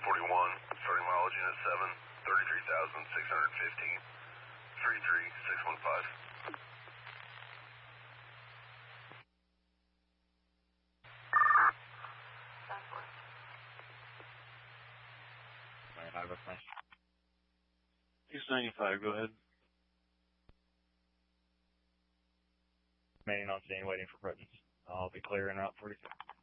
starting mileage unit 7, 33,615, 33615. East 95, go ahead. Remaining on scene, waiting for presence. I'll be clear en route 42.